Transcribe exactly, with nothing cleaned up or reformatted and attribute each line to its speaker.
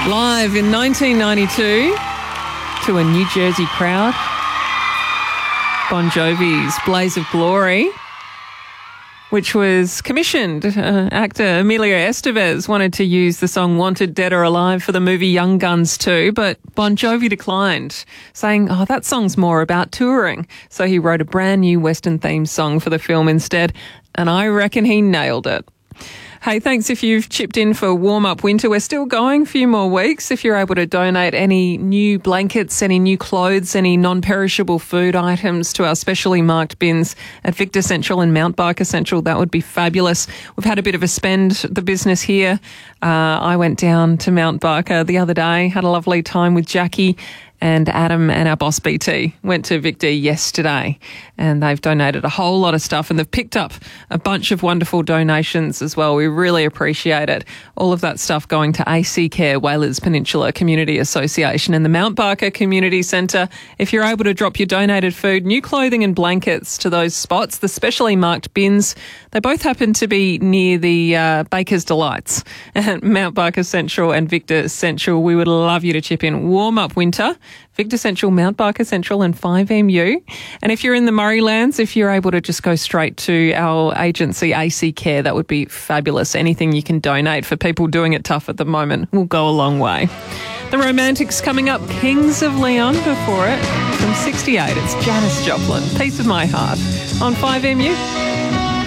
Speaker 1: Live in nineteen ninety-two to a New Jersey crowd, Bon Jovi's Blaze of Glory, which was commissioned. Uh, actor Emilio Estevez wanted to use the song Wanted Dead or Alive for the movie Young Guns too, but Bon Jovi declined, saying, oh, that song's more about touring. So he wrote a brand new Western-themed song for the film instead, and I reckon he nailed it. Hey, thanks if you've chipped in for Warm Up Winter. We're still going a few more weeks. If you're able to donate any new blankets, any new clothes, any non-perishable food items to our specially marked bins at Victor Central and Mount Barker Central, that would be fabulous. We've had a bit of a spend, the business here. Uh, I went down to Mount Barker the other day, had a lovely time with Jackie and Adam and our boss B T. Went to Victor yesterday and they've donated a whole lot of stuff and they've picked up a bunch of wonderful donations as well. We really appreciate it. All of that stuff going to A C Care, Whalers Peninsula Community Association and the Mount Barker Community Centre. If you're able to drop your donated food, new clothing and blankets to those spots, the specially marked bins, they both happen to be near the uh, Baker's Delights at Mount Barker Central and Victor Central. We would love you to chip in. Warm Up Winter, Victor Central, Mount Barker Central and five M U. And if you're in the Murraylands, if you're able to just go straight to our agency A C Care, that would be fabulous. Anything you can donate for people doing it tough at the moment will go a long way. The Romantics coming up, Kings of Leon before it. From sixty-eight, it's Janis Joplin, Piece of My Heart on five M U.